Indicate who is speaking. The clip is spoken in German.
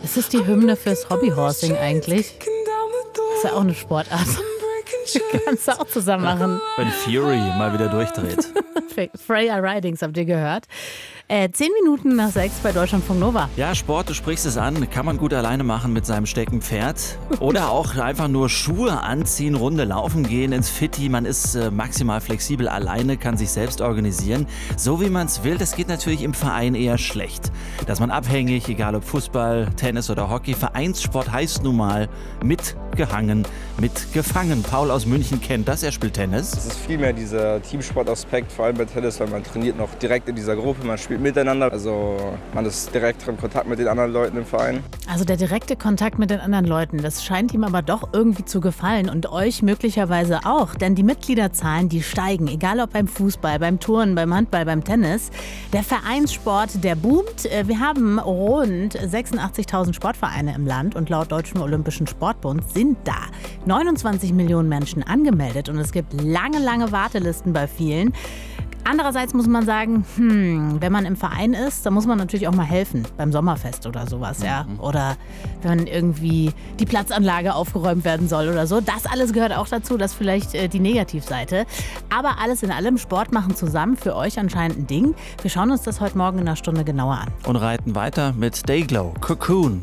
Speaker 1: Ist es die Hymne fürs Hobbyhorsing eigentlich? Ist ja auch eine Sportart. Kannst du auch zusammen machen.
Speaker 2: Wenn Fury mal wieder durchdreht.
Speaker 1: Freya Ridings, habt ihr gehört? 10 Minuten nach 6 bei Deutschlandfunk Nova.
Speaker 2: Ja, Sport, du sprichst es an, kann man gut alleine machen mit seinem Steckenpferd. Oder auch einfach nur Schuhe anziehen, Runde laufen gehen ins Fitti. Man ist maximal flexibel alleine, kann sich selbst organisieren. So wie man es will, das geht natürlich im Verein eher schlecht. Da ist man abhängig, egal ob Fußball, Tennis oder Hockey. Vereinssport heißt nun mal mitgehangen, mitgefangen. Paul aus München kennt das, er spielt Tennis.
Speaker 3: Es ist vielmehr dieser Teamsportaspekt, vor allem bei Tennis, weil man trainiert noch direkt in dieser Gruppe, man spielt miteinander. Also man ist direkt in Kontakt mit den anderen Leuten im Verein.
Speaker 1: Also der direkte Kontakt mit den anderen Leuten, das scheint ihm aber doch irgendwie zu gefallen und euch möglicherweise auch. Denn die Mitgliederzahlen, die steigen, egal ob beim Fußball, beim Turnen, beim Handball, beim Tennis. Der Vereinssport, der boomt. Wir haben rund 86.000 Sportvereine im Land und laut Deutschem Olympischen Sportbund sind da 29 Millionen Menschen angemeldet und es gibt lange, lange Wartelisten bei vielen. Andererseits muss man sagen, wenn man im Verein ist, dann muss man natürlich auch mal helfen beim Sommerfest oder sowas, ja. Oder wenn irgendwie die Platzanlage aufgeräumt werden soll oder so. Das alles gehört auch dazu, das ist vielleicht die Negativseite. Aber alles in allem, Sport machen zusammen, für euch anscheinend ein Ding. Wir schauen uns das heute Morgen in einer Stunde genauer an.
Speaker 2: Und reiten weiter mit Dayglow, Cocoon.